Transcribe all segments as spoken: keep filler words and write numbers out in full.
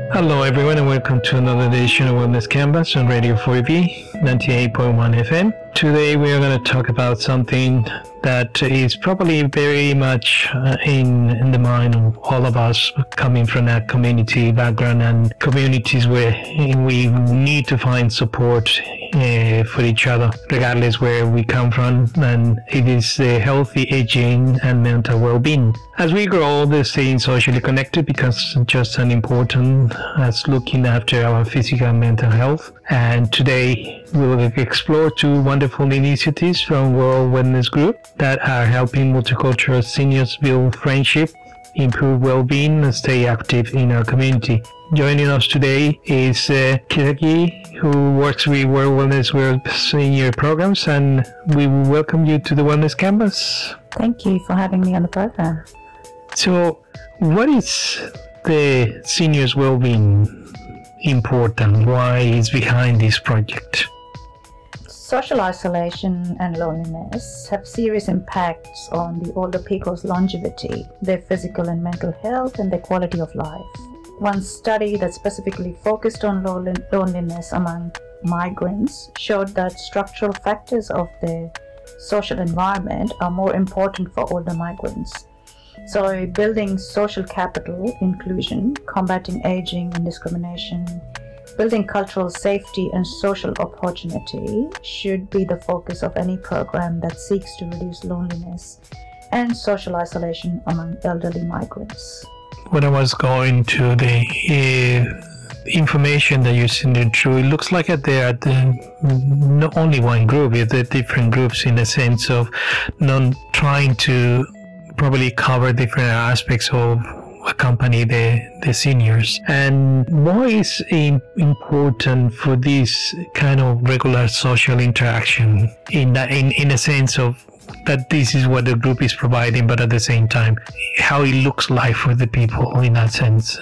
Hello everyone and welcome to another edition of Wellness Canvas on Radio four B ninety-eight point one F M. Today we are going to talk about something that is probably very much uh, in, in the mind of all of us coming from that community background and communities where we need to find support uh, for each other regardless where we come from, and it is uh, healthy aging and mental well-being. As we grow older, staying socially connected becomes just as important as looking after our physical and mental health. And today we will explore two wonderful initiatives from World Wellness Group that are helping multicultural seniors build friendship, improve well-being, and stay active in our community. Joining us today is uh, Kiragi, who works with World Wellness Group senior programs, and we welcome you to the Wellness Canvas. Thank you for having me on the program. So, what is the seniors' well-being important? Why is behind this project? Social isolation and loneliness have serious impacts on the older people's longevity, their physical and mental health, and their quality of life. One study that specifically focused on loneliness among migrants showed that structural factors of the social environment are more important for older migrants. So building social capital, inclusion, combating aging and discrimination, building cultural safety and social opportunity should be the focus of any program that seeks to reduce loneliness and social isolation among elderly migrants. When I was going to the uh, information that you sent through, it looks like there are the, not only one group, it's the different groups in the sense of not trying to probably cover different aspects of accompany the, the seniors. And why is it important for this kind of regular social interaction in that, in, in a sense of that this is what the group is providing, but at the same time how it looks like for the people in that sense?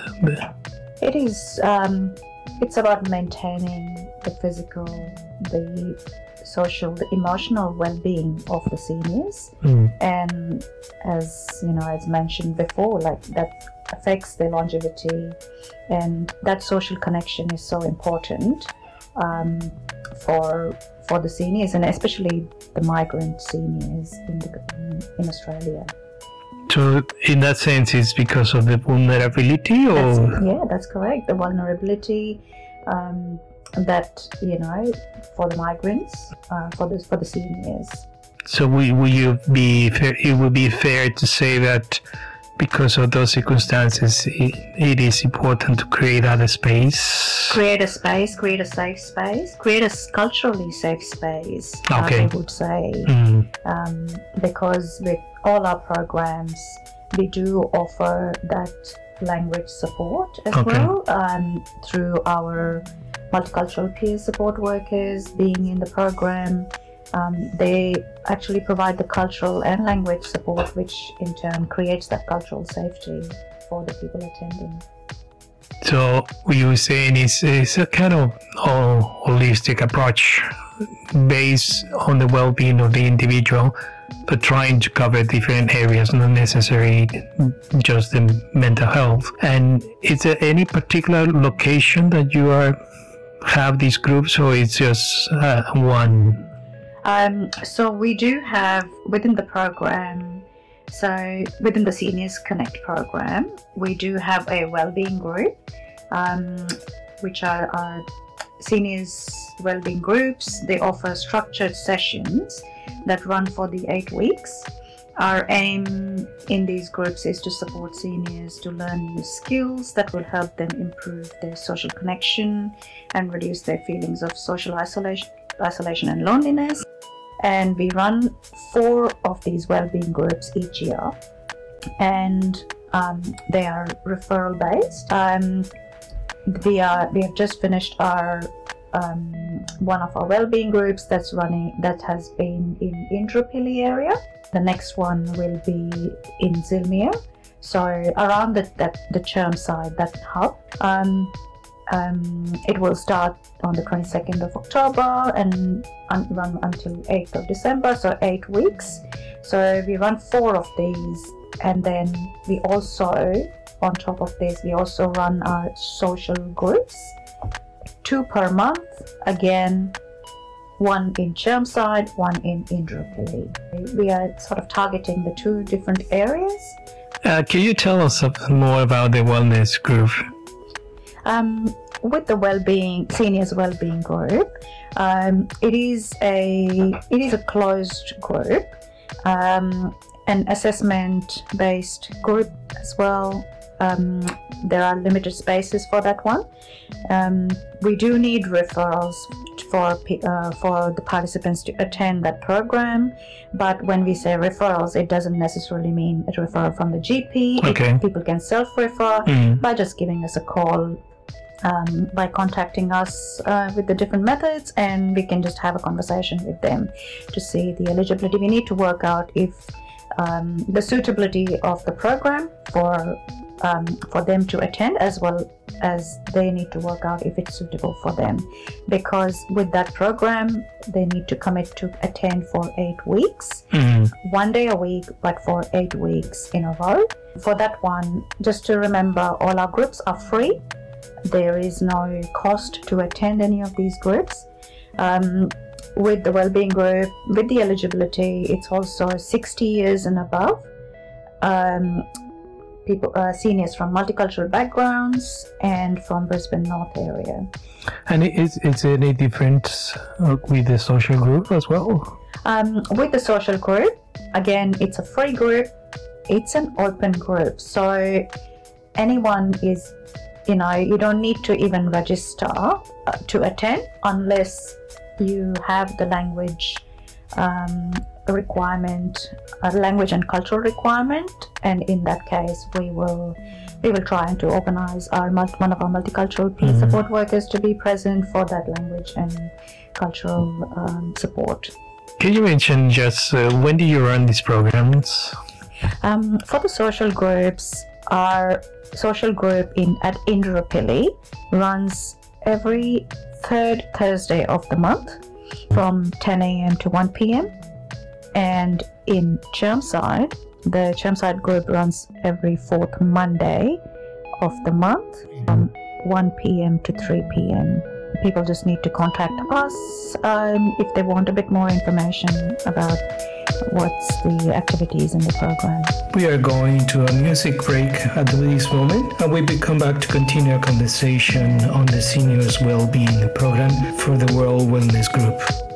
It is um, it's about maintaining the physical, the social, the emotional well-being of the seniors. Mm. And as you know, as mentioned before, like that affects their longevity, and that social connection is so important um, for for the seniors, and especially the migrant seniors in, the, in Australia. So in that sense, it's because of the vulnerability, or that's, yeah, that's correct. The vulnerability um, that you know for the migrants, uh, for the for the seniors. So will, will you be fair? It would be fair to say that because of those circumstances, it, it is important to create that space. Create a space, create a safe space, create a culturally safe space. Okay. I would say, mm. um, because with all our programs, we do offer that language support as okay. well um, through our multicultural peer support workers being in the program. Um, they actually provide the cultural and language support, which in turn creates that cultural safety for the people attending. So what you were saying is it's a kind of oh, holistic approach based on the well-being of the individual, but trying to cover different areas, not necessarily just the mental health. And is there any particular location that you are have these groups, or it's just uh, one? Um, so we do have within the program, so within the Seniors Connect program, we do have a well-being group, um, which are our seniors well-being groups. They offer structured sessions that run for the eight weeks. Our aim in these groups is to support seniors to learn new skills that will help them improve their social connection and reduce their feelings of social isolation, isolation and loneliness. And we run four of these well-being groups each year, and um, they are referral based. Um, we are we have just finished our um, one of our well-being groups that's running that has been in Indooroopilly area. The next one will be in Zilmere, so around the that the Chermside, that hub. Um, Um, it will start on the twenty-second of October and un- run until eighth of December, so eight weeks. So we run four of these, and then we also on top of this, we also run our social groups, two per month, again, one in Chermside, one in Indooroopilly. We are sort of targeting the two different areas. Uh, can you tell us something more about the wellness group? Um, with the well-being seniors well-being group, um, it is a it is a closed group, um, an assessment-based group as well. Um, there are limited spaces for that one. Um, we do need referrals for uh, for the participants to attend that program, but when we say referrals, it doesn't necessarily mean a referral from the G P. Okay. It, people can self-refer mm. by just giving us a call, um, by contacting us uh, with the different methods, and we can just have a conversation with them to see the eligibility. We need to work out if um, the suitability of the program for Um, for them to attend, as well as they need to work out if it's suitable for them, because with that program they need to commit to attend for eight weeks, mm. one day a week, but for eight weeks in a row. For that one, just to remember, all our groups are free. There is no cost to attend any of these groups. Um, with the wellbeing group, with the eligibility, it's also sixty years and above. Um, people, uh, seniors from multicultural backgrounds and from Brisbane North area. And is, is there any difference with the social group as well? Um, with the social group, again, it's a free group. It's an open group. So anyone is, you know, you don't need to even register uh, to attend unless you have the language um, requirement, a language and cultural requirement, and in that case we will we will try to organize our one of our multicultural peer mm-hmm. support workers to be present for that language and cultural um, support. Can you mention just uh, when do you run these programs? Um, for the social groups, our social group in at Indooroopilly runs every third Thursday of the month from ten a.m. to one p.m. And in Chermside, the Chermside group runs every fourth Monday of the month from one p.m. to three p.m. People just need to contact us um, if they want a bit more information about what's the activities in the program. We are going to a music break at this moment, and we will come back to continue our conversation on the Seniors Wellbeing Program for the World Wellness Group.